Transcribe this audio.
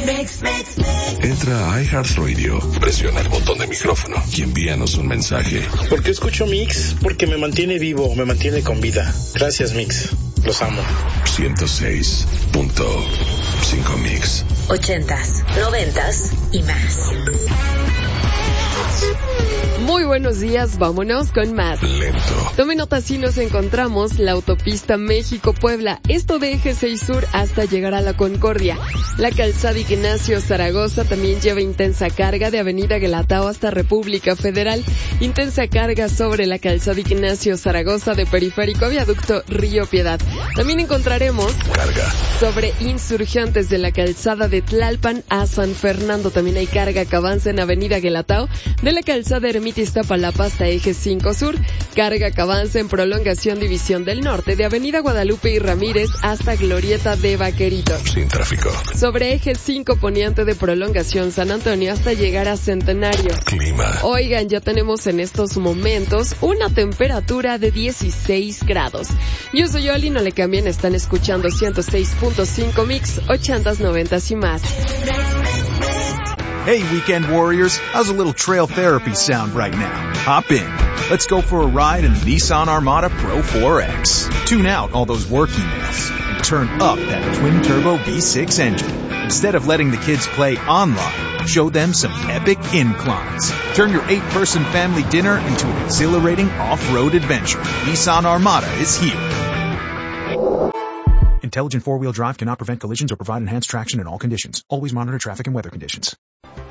Entra a iHeartRadio, presiona el botón de micrófono y envíanos un mensaje. ¿Por qué escucho Mix? Porque me mantiene vivo, me mantiene con vida. Gracias, Mix. Los amo. 106.5 Mix. 80s, 90s y más. Muy buenos días, vámonos con más. Lento. Tome nota, si nos encontramos la autopista México-Puebla, esto de Eje 6 Sur hasta llegar a la Concordia. La calzada Ignacio Zaragoza también lleva intensa carga de Avenida Guelatao hasta República Federal. Intensa carga sobre la calzada Ignacio Zaragoza de Periférico a Viaducto Río Piedad. También encontraremos Carga sobre Insurgentes de la calzada de Tlalpan a San Fernando. También hay carga que avanza en Avenida Guelatao de la calzada Ermita Iztapalapa hasta Eje 5 Sur. Carga que avanza en prolongación División del Norte de Avenida Guadalupe y Ramírez hasta Glorieta de Vaquerito. sin tráfico. Sobre Eje 5 Poniente de prolongación San Antonio hasta llegar a Centenario. Clima. Oigan, ya tenemos en estos momentos una temperatura de 16 grados. Yo soy Oli, no le cambien, están escuchando 106.5 Mix, 80s, 90s y más. Hey, Weekend Warriors, how's a little trail therapy sound right now? Hop in. Let's go for a ride in the Nissan Armada Pro 4X. Tune out all those work emails and turn up that twin-turbo V6 engine. Instead of letting the kids play online, show them some epic inclines. Turn your 8-person family dinner into an exhilarating off-road adventure. Nissan Armada is here. Intelligent four-wheel drive cannot prevent collisions or provide enhanced traction in all conditions. Always monitor traffic and weather conditions.